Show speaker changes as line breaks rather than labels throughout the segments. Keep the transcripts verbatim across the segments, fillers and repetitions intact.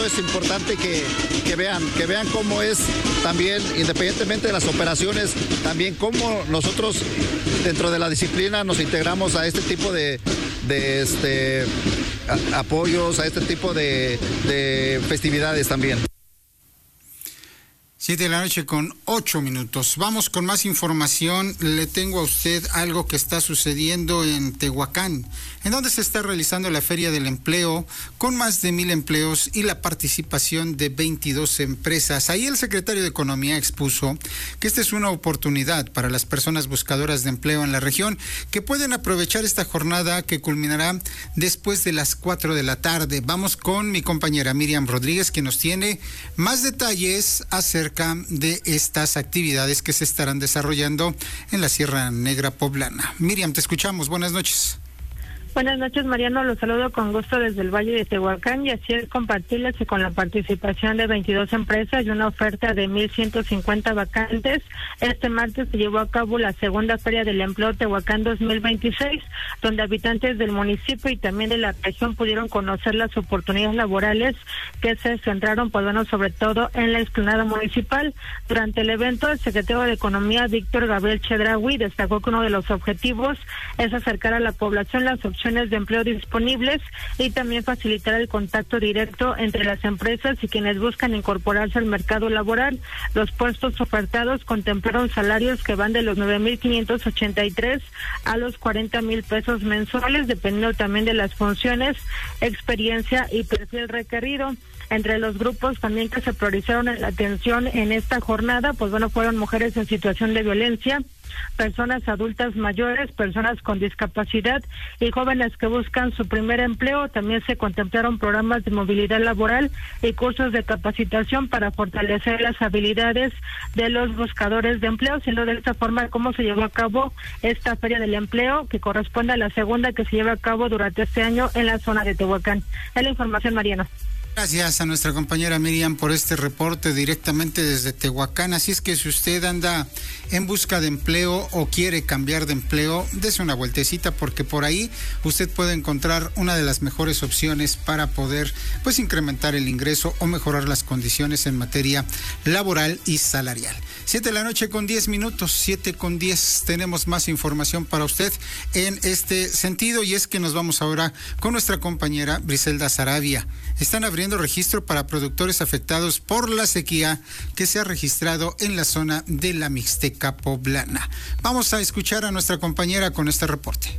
eso es importante que, que vean, que vean cómo es también, independientemente de las operaciones, también cómo nosotros dentro de la disciplina nos integramos a este tipo de, de este, a, apoyos, a este tipo de, de festividades también.
Siete de la noche con ocho minutos. Vamos con más información. Le tengo a usted algo que está sucediendo en Tehuacán, en donde se está realizando la Feria del Empleo con más de mil empleos y la participación de veintidós empresas. Ahí el secretario de Economía expuso que esta es una oportunidad para las personas buscadoras de empleo en la región que pueden aprovechar esta jornada que culminará después de las cuatro de la tarde. Vamos con mi compañera Miriam Rodríguez, que nos tiene más detalles acerca de estas actividades que se estarán desarrollando en la Sierra Negra Poblana. Miriam, te escuchamos. Buenas noches.
Buenas noches, Mariano. Los saludo con gusto desde el Valle de Tehuacán y así es compartirles que con la participación de veintidós empresas y una oferta de mil ciento cincuenta vacantes, este martes se llevó a cabo la segunda Feria del Empleo Tehuacán dos mil veintiséis, donde habitantes del municipio y también de la región pudieron conocer las oportunidades laborales que se centraron, pues bueno, sobre todo en la explanada municipal. Durante el evento, el secretario de Economía, Víctor Gabriel Chedraui, destacó que uno de los objetivos es acercar a la población las opciones de empleo disponibles y también facilitar el contacto directo entre las empresas y quienes buscan incorporarse al mercado laboral. Los puestos ofertados contemplaron salarios que van de los nueve mil quinientos ochenta y tres a los cuarenta mil pesos mensuales, dependiendo también de las funciones, experiencia y perfil requerido. Entre los grupos también que se priorizaron en la atención en esta jornada, pues bueno, fueron mujeres en situación de violencia, personas adultas mayores, personas con discapacidad y jóvenes que buscan su primer empleo. También se contemplaron programas de movilidad laboral y cursos de capacitación para fortalecer las habilidades de los buscadores de empleo, siendo de esta forma como se llevó a cabo esta Feria del Empleo, que corresponde a la segunda que se lleva a cabo durante este año en la zona de Tehuacán. Es la información, Mariano.
Gracias a nuestra compañera Miriam por este reporte directamente desde Tehuacán. Así es que si usted anda en busca de empleo o quiere cambiar de empleo, dése una vueltecita porque por ahí usted puede encontrar una de las mejores opciones para poder pues incrementar el ingreso o mejorar las condiciones en materia laboral y salarial. Siete de la noche con diez minutos, siete con diez. Tenemos más información para usted en este sentido y es que nos vamos ahora con nuestra compañera Briselda Saravia. Están abriendo registro para productores afectados por la sequía que se ha registrado en la zona de la Mixteca Poblana. Vamos a escuchar a nuestra compañera con este reporte.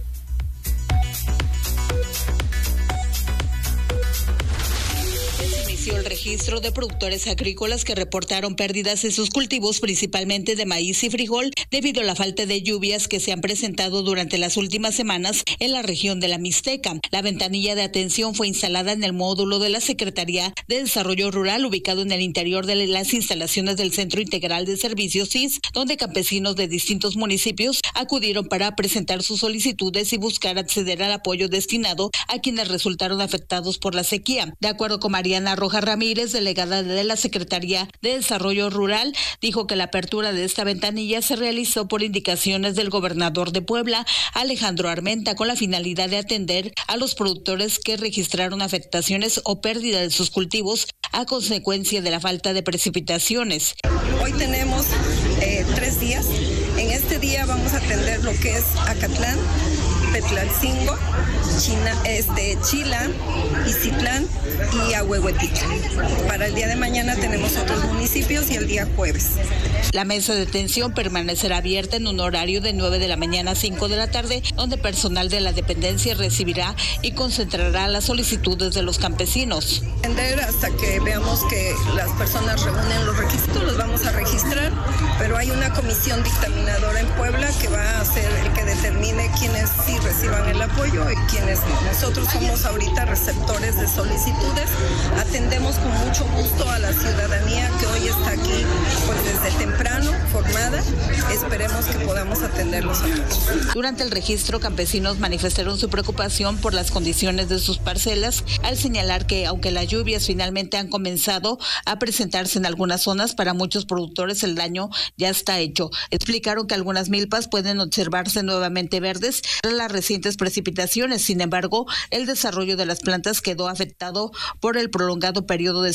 El registro de productores agrícolas que reportaron pérdidas en sus cultivos, principalmente de maíz y frijol, debido a la falta de lluvias que se han presentado durante las últimas semanas en la región de la Mixteca. La ventanilla de atención fue instalada en el módulo de la Secretaría de Desarrollo Rural, ubicado en el interior de las instalaciones del Centro Integral de Servicios C I S, donde campesinos de distintos municipios acudieron para presentar sus solicitudes y buscar acceder al apoyo destinado a quienes resultaron afectados por la sequía. De acuerdo con Mariana Rojas Ramírez, delegada de la Secretaría de Desarrollo Rural, dijo que la apertura de esta ventanilla se realizó por indicaciones del gobernador de Puebla, Alejandro Armenta, con la finalidad de atender a los productores que registraron afectaciones o pérdida de sus cultivos a consecuencia de la falta de precipitaciones.
Hoy tenemos eh, tres días. En este día vamos a atender lo que es Acatlán, Petlalcingo, China, este, Chila, Izitlán y Ahuehuetitla. Para el día de mañana tenemos otros municipios y el día jueves.
La mesa de atención permanecerá abierta en un horario de nueve de la mañana a cinco de la tarde, donde personal de la dependencia recibirá y concentrará las solicitudes de los campesinos.
Hasta que veamos que las personas reúnen los requisitos, los vamos a registrar, pero hay una comisión dictaminadora en Puebla que va a ser el que determine quiénes sí reciban el apoyo y quienes no. Nosotros somos ahorita receptores de solicitudes, atendemos con mucho gusto a la ciudadanía que hoy está aquí pues desde temprano, formada, esperemos que podamos atenderlos a todos.
Durante el registro, campesinos manifestaron su preocupación por las condiciones de sus parcelas, al señalar que aunque las lluvias finalmente han comenzado a presentarse en algunas zonas, para muchos productores el daño ya está hecho. Explicaron que algunas milpas pueden observarse nuevamente verdes tras las recientes precipitaciones. Sin embargo, el desarrollo de las plantas quedó afectado por el prolongado periodo de